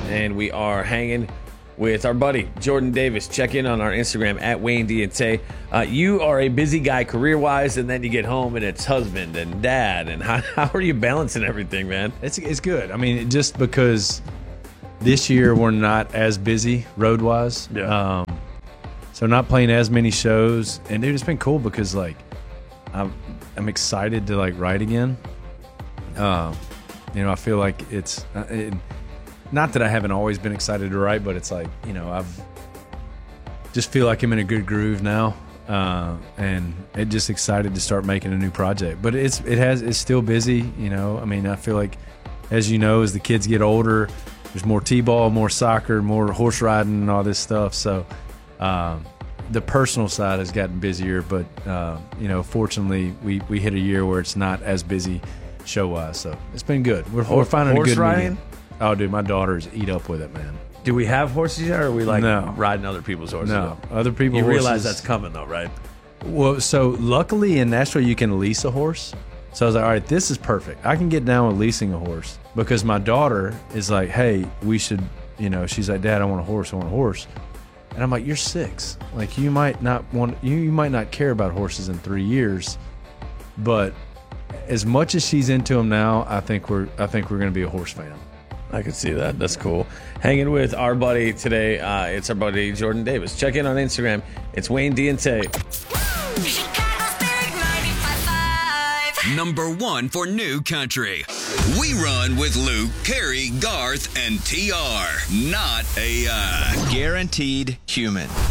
and we are hanging with our buddy Jordan Davis. Check in on our Instagram at Wayne D and Tay. You are a busy guy career-wise, and then you get home and it's husband and dad. And how are you balancing everything, man? It's good. I mean, just because this year we're not as busy road-wise. Yeah. So not playing as many shows. And, dude, it's been cool because, like, I'm excited to, like, write again. I feel like it's not that I haven't always been excited to write, but it's like, I've just feel like I'm in a good groove now, and it just excited to start making a new project. But it's still busy, I mean, I feel like, as you know, as the kids get older, there's more t-ball, more soccer, more horse riding, and all this stuff. So the personal side has gotten busier, but fortunately, we hit a year where it's not as busy show-wise. So it's been good. We're finding a good riding. medium. Oh, dude, my daughters eat up with it, man. Do we have horses yet, or are we like No. riding other people's horses? No, other people. You horses. realize that's coming though, right? Well, so luckily in Nashville you can lease a horse. So I was like, all right, this is perfect. I can get down with leasing a horse because my daughter is like, hey, we should, she's like, Dad, I want a horse. And I'm like, you're 6. Like, you might not care about horses in 3 years, but as much as she's into them now, I think we're going to be a horse fan. I can see that. That's cool. Hanging with our buddy today, it's our buddy Jordan Davis. Check in on Instagram. It's Wayne D and Tay. Chicago's Big 95.5. Number 1 for new country. We run with Luke, Carrie, Garth, and TR. Not AI. Guaranteed human.